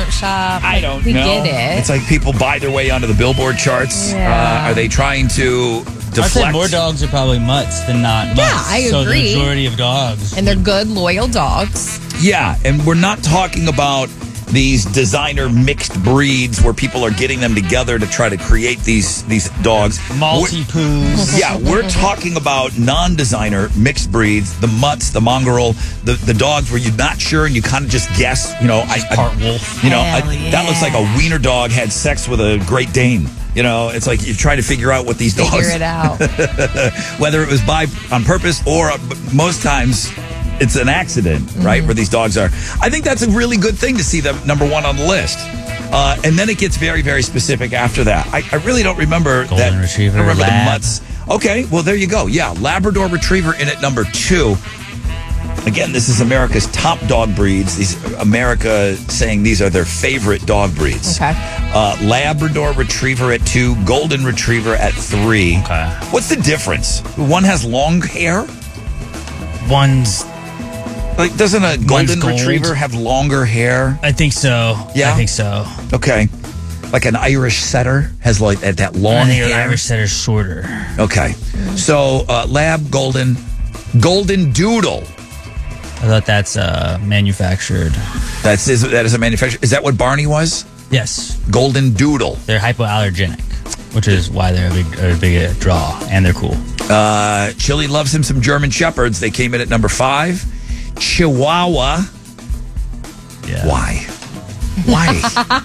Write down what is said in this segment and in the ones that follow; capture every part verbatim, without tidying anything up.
don't shop. I don't we know. We get it. It's like people buy their way onto the Billboard charts. Yeah. Uh, are they trying to deflect? I'd say more dogs are probably mutts than not mutts. Yeah, I agree. So the majority of dogs. And they're good, loyal dogs. Yeah, and we're not talking about these designer mixed breeds where people are getting them together to try to create these these dogs. Multi-poos. Yeah, we're talking about non-designer mixed breeds, the mutts, the mongrel, the, the dogs where you're not sure and you kind of just guess, you know, I, part I, wolf. You know, I, Hell that looks like a yeah. wiener dog had sex with a Great Dane. You know, it's like you're trying to figure out what these Figure dogs, it out. whether it was by on purpose or uh, most times it's an accident, Mm-hmm. right? Where these dogs are. I think that's a really good thing to see them number one on the list. Uh, and then it gets very, very specific after that. I, I really don't remember Golden that. Retriever, I remember Lab. the mutts. Okay, well, there you go. Yeah, Labrador Retriever in at number two. Again, this is America's top dog breeds. These America saying these are their favorite dog breeds. Okay. Uh, Labrador Retriever at two, Golden Retriever at three. Okay. What's the difference? One has long hair. One's, Like, doesn't a Golden gold. Retriever have longer hair? I think so. Yeah? I think so. Okay. Like an Irish setter has like that, that long I think an hair. Irish setter's shorter. Okay. So, uh, Lab, Golden, Golden Doodle. I thought that's uh, manufactured. That's is that is a manufacturer. Is that what Barney was? Yes. Golden Doodle. They're hypoallergenic, which is why they're a big, a big uh, draw, and they're cool. Uh, Chili loves him some German Shepherds. They came in at number five. Chihuahua. Yeah. Why? Why?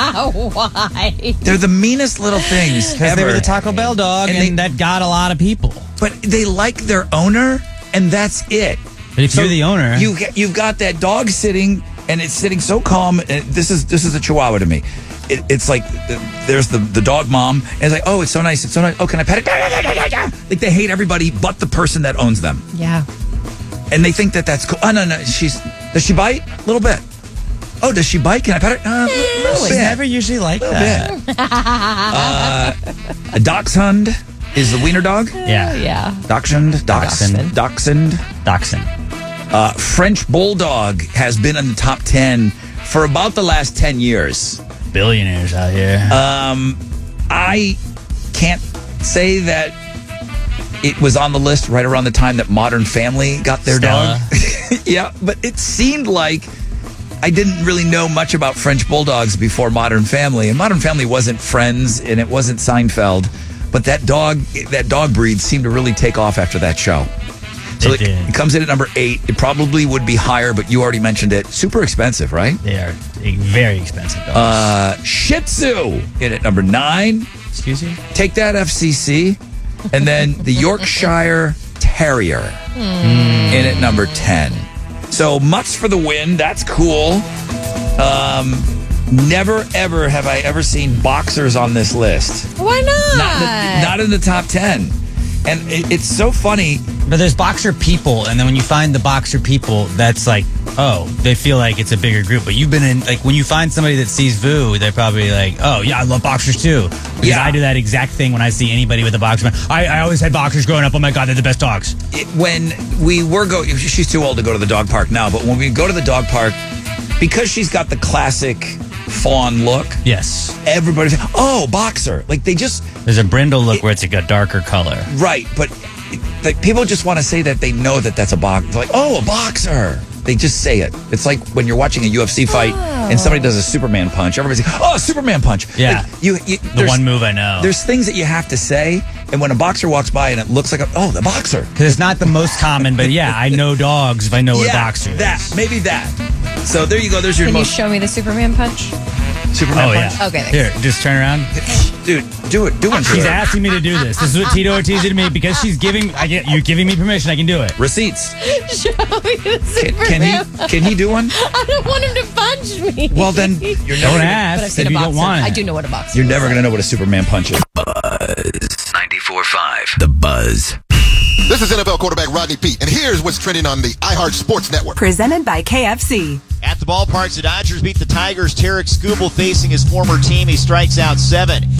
Why? They're the meanest little things Because they ever. were the Taco Bell dog, And and, they- that got a lot of people. But they like their owner, and that's it. But if So you're the owner, you get- you've got that dog sitting, and it's sitting so calm. And this is this is a Chihuahua to me. It, it's like uh, there's the, the dog mom, and it's like, oh, it's so nice, it's so nice. Oh, can I pet it? Like they hate everybody but the person that owns them, Yeah. and they think that that's cool. Oh no, no, she's does she bite? A little bit. Oh, does she bite? Can I pet it? Uh, a little it's bit. never usually like A little that. bit. uh, a dachshund is the wiener dog. Yeah. Yeah. Dachshund, dachshund, dachshund. Dachshund. Uh, French Bulldog has been in the top ten for about the last ten years. Billionaires out here. Um, I can't say that it was on the list right around the time that Modern Family got their Stella. dog. Yeah, but it seemed like I didn't really know much about French Bulldogs before Modern Family. And Modern Family wasn't Friends and it wasn't Seinfeld. But that dog, that dog breed seemed to really take off after that show. So It it, did. it comes in at number eight. It probably would be higher, but you already mentioned it. Super expensive, right? They are a very expensive dogs. Uh, Shih Tzu in at number nine. Excuse you? Take that, F C C. And then the Yorkshire Terrier in at number ten. So mutts for the win. That's cool. Um, never, ever have I ever seen boxers on this list. Why not? Not in the, not in the top ten. And it, it's so funny. But there's boxer people, and then when you find the boxer people, that's like, oh, they feel like it's a bigger group. But you've been in, like, when you find somebody that sees Vu, they're probably like, oh, yeah, I love boxers too. Because Yeah. I do that exact thing when I see anybody with a boxer. I, I always had boxers growing up. Oh my God, they're the best dogs. It, when we were go, she's too old to go to the dog park now, but when we go to the dog park, because she's got the classic fawn look, Yes. everybody's like, oh, boxer. Like they just, There's a brindle look where it's like a darker color. right, but like people just want to say that they know that that's a boxer. Like, oh, a boxer. They just say it. It's like when you're watching a U F C fight and somebody does a Superman punch. Everybody's like, oh, Superman punch. Yeah. Like, you, you, The there's- one move I know. There's things that you have to say, and when a boxer walks by and it looks like a, oh, the boxer. Because it's not the most common, but yeah, I know dogs if I know what a boxer is. that maybe that. So there you go. There's your Can you most show me the Superman punch? Superman Oh, punch. yeah. Okay, thanks. Here, just turn around. Dude, do it. Do one to She's her. asking me to do this. This is what Tito Ortiz did to me because she's giving. I get you're giving me permission. I can do it. Receipts. Show me the Can, Superman can he? punch. Can he do one? I don't want him to punch me. Well, then you're never. Don't Gonna, But I've ask seen if a you boxer. don't want it. I do know what a boxer you're is. never gonna know what a Superman punch is. ninety-four point five The Buzz. This is N F L quarterback Rodney Peete, and here's what's trending on the iHeart Sports Network. Presented by K F C. At the ballpark, the Dodgers beat the Tigers. Tarek Skubal facing his former team. He strikes out seven.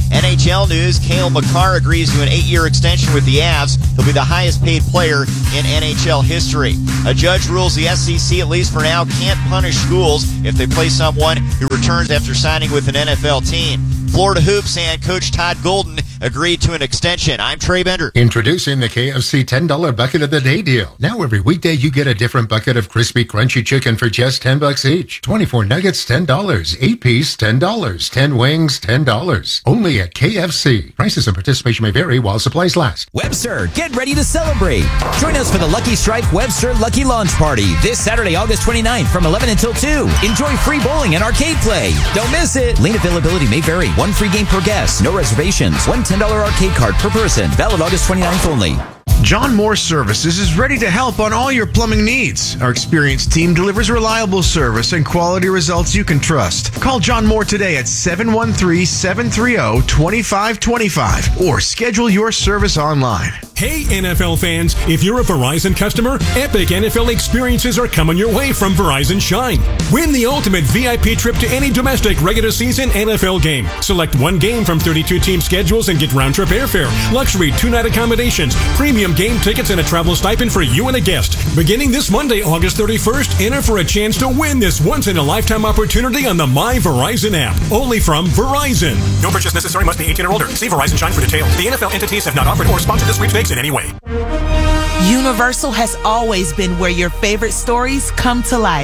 N H L news, Cale Makar agrees to an eight-year extension with the Avs. He'll be the highest-paid player in N H L history. A judge rules the S E C, at least for now, can't punish schools if they play someone who returns after signing with an N F L team. Florida Hoops and Coach Todd Golden agreed to an extension. I'm Trey Bender. Introducing the K F C ten dollar Bucket of the Day deal. Now every weekday you get a different bucket of crispy, crunchy chicken for just ten bucks each. twenty-four nuggets, ten dollars. eight piece, ten dollars. ten wings, ten dollars. Only at K F C. Prices and participation may vary while supplies last. Webster, get ready to celebrate. Join us for the Lucky Strike Webster Lucky Launch Party this Saturday, August twenty-ninth from eleven until two. Enjoy free bowling and arcade play. Don't miss it. Lane availability may vary. One free game per guest. No reservations. One ten dollar arcade card per person. Valid August twenty-ninth only. John Moore Services is ready to help on all your plumbing needs. Our experienced team delivers reliable service and quality results you can trust. Call John Moore today at seven one three, seven three zero, two five two five or schedule your service online. Hey N F L fans, if you're a Verizon customer, epic N F L experiences are coming your way from Verizon Shine. Win the ultimate V I P trip to any domestic regular season N F L game. Select one game from thirty-two team schedules and get round-trip airfare, luxury two-night accommodations, premium game tickets, and a travel stipend for you and a guest. Beginning this Monday, August thirty-first, enter for a chance to win this once-in-a-lifetime opportunity on the My Verizon app. Only from Verizon. No purchase necessary, must be eighteen or older. See Verizon Shine for details. The N F L entities have not offered or sponsored this sweepstakes in any way. Universal has always been where your favorite stories come to life.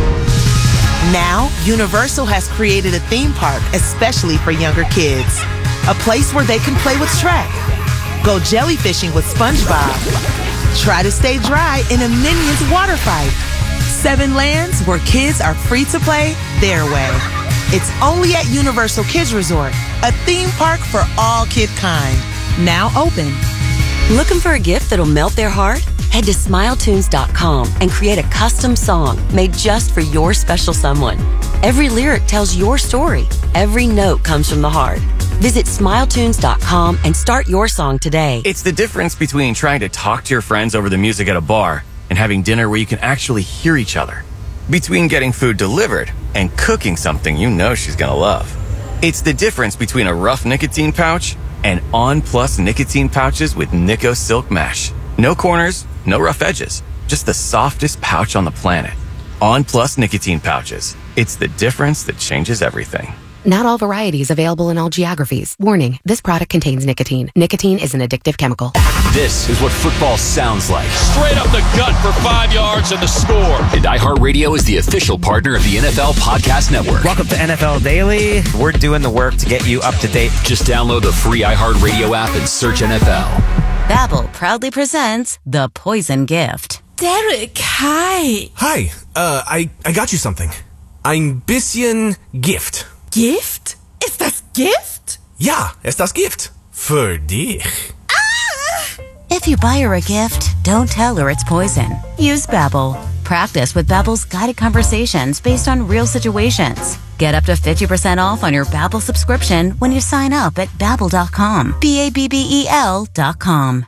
Now, Universal has created a theme park especially for younger kids. A place where they can play with Shrek, go jellyfishing with SpongeBob, try to stay dry in a Minions water fight. Seven lands where kids are free to play their way. It's only at Universal Kids Resort, a theme park for all kid kind. Now open. Looking for a gift that'll melt their heart? Head to smile tunes dot com and create a custom song made just for your special someone. Every lyric tells your story. Every note comes from the heart. Visit smile tunes dot com and start your song today. It's the difference between trying to talk to your friends over the music at a bar and having dinner where you can actually hear each other. Between getting food delivered and cooking something you know she's gonna love. It's the difference between a rough nicotine pouch and On Plus nicotine pouches with Nico Silk Mesh. No corners, no rough edges, just the softest pouch on the planet. On Plus nicotine pouches. It's the difference that changes everything. Not all varieties available in all geographies. Warning, this product contains nicotine. Nicotine is an addictive chemical. This is what football sounds like. Straight up the gut for five yards and the score. And iHeartRadio is the official partner of the N F L Podcast Network. Welcome to N F L Daily. We're doing the work to get you up to date. Just download the free iHeartRadio app and search N F L. Babbel proudly presents The Poison Gift. Derek, hi. Hi, uh, I, I got you something. Ein bisschen Gift. Gift? Ist das Gift? Ja, ist das Gift. Für dich. Ah! If you buy her a gift, don't tell her it's poison. Use Babbel. Practice with Babbel's guided conversations based on real situations. Get up to fifty percent off on your Babbel subscription when you sign up at babbel dot com. B A B B E L dot com.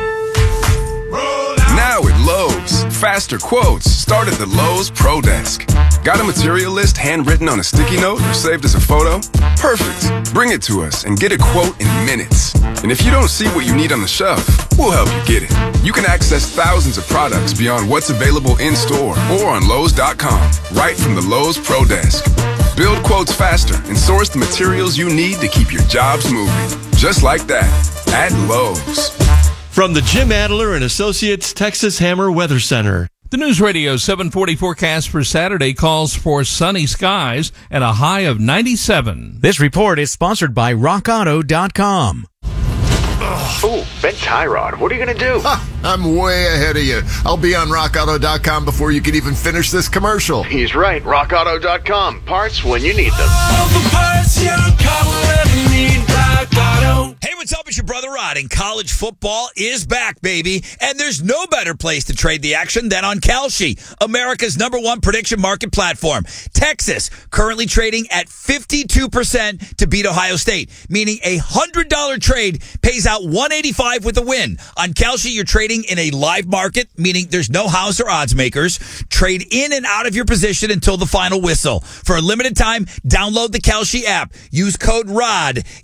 Now at Lowe's, faster quotes start at the Lowe's Pro Desk. Got a material list handwritten on a sticky note or saved as a photo? Perfect. Bring it to us and get a quote in minutes. And if you don't see what you need on the shelf, we'll help you get it. You can access thousands of products beyond what's available in store or on Lowe's dot com, right from the Lowe's Pro Desk. Build quotes faster and source the materials you need to keep your jobs moving. Just like that, at Lowe's. From the Jim Adler and Associates Texas Hammer Weather Center. The News Radio seven forty forecast for Saturday calls for sunny skies and a high of ninety-seven. This report is sponsored by rock auto dot com. Oh, Ben Tyrod, what are you going to do? Ha, I'm way ahead of you. I'll be on rock auto dot com before you can even finish this commercial. He's right. rock auto dot com. Parts when you need them. All the parts your car will ever need. Rock Auto. Hey, what's up? It's your brother Rod, and college football is back, baby. And there's no better place to trade the action than on Kalshi, America's number one prediction market platform. Texas currently trading at fifty-two percent to beat Ohio State, meaning a one hundred dollars trade pays out one eighty-five with a win. On Kalshi, you're trading in a live market, meaning there's no house or odds makers. Trade in and out of your position until the final whistle. For a limited time, download the Kalshi app. Use code ROD. Get twenty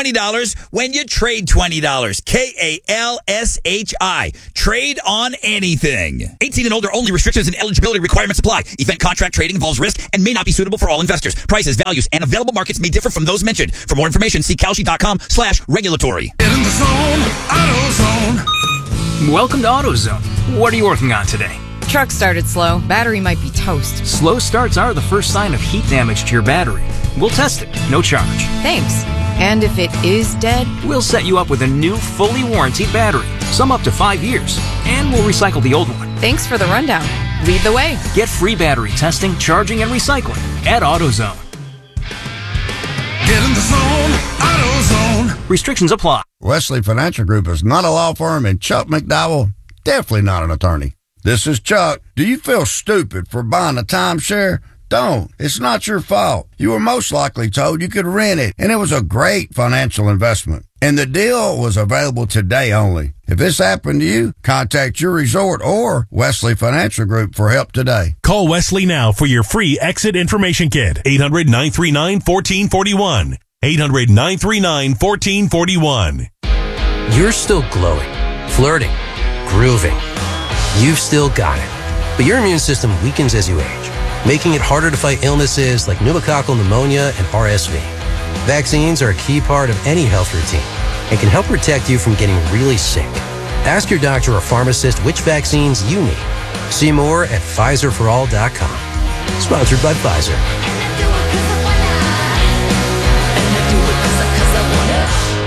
twenty dollars when you trade twenty dollars. K A L S H I. Trade on anything. eighteen and older only. Restrictions and eligibility requirements apply. Event contract trading involves risk and may not be suitable for all investors. Prices, values, and available markets may differ from those mentioned. For more information, see Kalshi.com slash regulatory. Get in the zone, AutoZone. Welcome to AutoZone. What are you working on today? Truck started slow. Battery might be toast. Slow starts are the first sign of heat damage to your battery. We'll test it, no charge. Thanks. And if it is dead? We'll set you up with a new, fully warranted battery, some up to five years, and we'll recycle the old one. Thanks for the rundown. Lead the way. Get free battery testing, charging, and recycling at AutoZone. Get in the zone, AutoZone. Restrictions apply. Wesley Financial Group is not a law firm, and Chuck McDowell, definitely not an attorney. This is Chuck. Do you feel stupid for buying a timeshare? Don't. It's not your fault. You were most likely told you could rent it, and it was a great financial investment. And the deal was available today only. If this happened to you, contact your resort or Wesley Financial Group for help today. Call Wesley now for your free exit information kit. eight hundred, nine three nine, one four four one. eight hundred, nine three nine, one four four one. You're still glowing, flirting, grooving. You've still got it. But your immune system weakens as you age, making it harder to fight illnesses like pneumococcal pneumonia and R S V. Vaccines are a key part of any health routine and can help protect you from getting really sick. Ask your doctor or pharmacist which vaccines you need. See more at Pfizer for all dot com. Sponsored by Pfizer.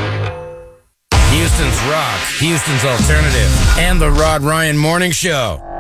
Houston's rock, Houston's alternative, and the Rod Ryan Morning Show.